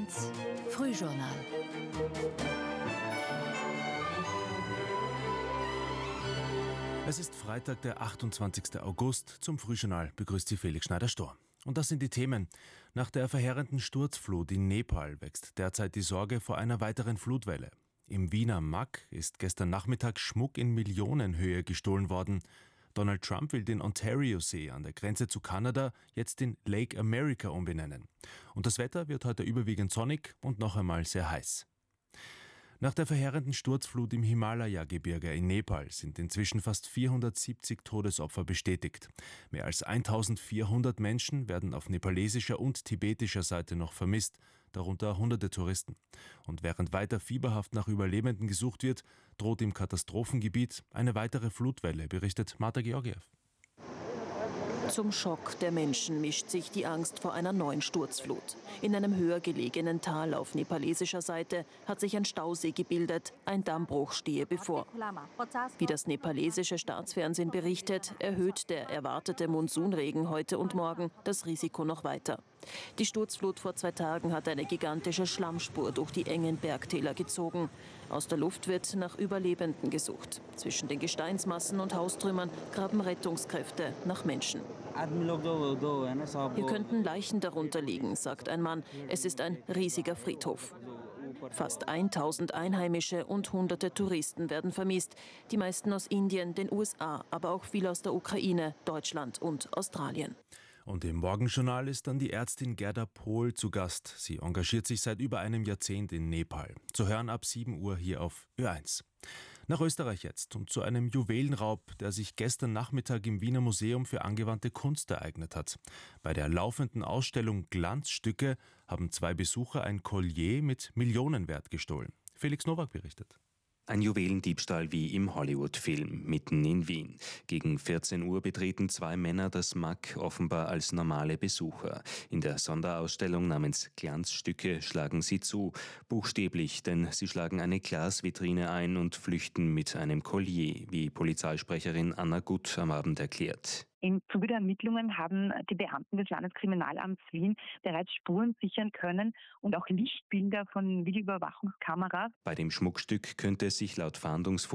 Ö1 Frühjournal. Es ist Freitag, der 28. August. Zum Frühjournal begrüßt Sie Felix Schneider-Storr. Und das sind die Themen. Nach der verheerenden Sturzflut in Nepal wächst derzeit die Sorge vor einer weiteren Flutwelle. Im Wiener Mack ist gestern Nachmittag Schmuck in Millionenhöhe gestohlen worden. Donald Trump will den Ontario-See an der Grenze zu Kanada jetzt in Lake America umbenennen. Und das Wetter wird heute überwiegend sonnig und noch einmal sehr heiß. Nach der verheerenden Sturzflut im Himalaya-Gebirge in Nepal sind inzwischen fast 470 Todesopfer bestätigt. Mehr als 1400 Menschen werden auf nepalesischer und tibetischer Seite noch vermisst, darunter hunderte Touristen. Und während weiter fieberhaft nach Überlebenden gesucht wird, droht im Katastrophengebiet eine weitere Flutwelle, berichtet Marta Georgiev. Zum Schock der Menschen mischt sich die Angst vor einer neuen Sturzflut. In einem höher gelegenen Tal auf nepalesischer Seite hat sich ein Stausee gebildet, ein Dammbruch stehe bevor. Wie das nepalesische Staatsfernsehen berichtet, erhöht der erwartete Monsunregen heute und morgen das Risiko noch weiter. Die Sturzflut vor 2 Tagen hat eine gigantische Schlammspur durch die engen Bergtäler gezogen. Aus der Luft wird nach Überlebenden gesucht. Zwischen den Gesteinsmassen und Haustrümmern graben Rettungskräfte nach Menschen. Hier könnten Leichen darunter liegen, sagt ein Mann. Es ist ein riesiger Friedhof. Fast 1000 Einheimische und hunderte Touristen werden vermisst. Die meisten aus Indien, den USA, aber auch viele aus der Ukraine, Deutschland und Australien. Und im Morgenjournal ist dann die Ärztin Gerda Pohl zu Gast. Sie engagiert sich seit über einem Jahrzehnt in Nepal. Zu hören ab 7 Uhr hier auf Ö1. Nach Österreich jetzt und zu einem Juwelenraub, der sich gestern Nachmittag im Wiener Museum für angewandte Kunst ereignet hat. Bei der laufenden Ausstellung Glanzstücke haben 2 Besucher ein Collier mit Millionenwert gestohlen. Felix Nowak berichtet. Ein Juwelendiebstahl wie im Hollywood-Film, mitten in Wien. Gegen 14 Uhr betreten 2 Männer das Mack, offenbar als normale Besucher. In der Sonderausstellung namens Glanzstücke schlagen sie zu. Buchstäblich, denn sie schlagen eine Glasvitrine ein und flüchten mit einem Collier, wie Polizeisprecherin Anna Gutt am Abend erklärt. Im Zuge der Ermittlungen haben die Beamten des Landeskriminalamts Wien bereits Spuren sichern können und auch Lichtbilder von Videoüberwachungskameras. Bei dem Schmuckstück könnte es sich laut Fahndungsfoto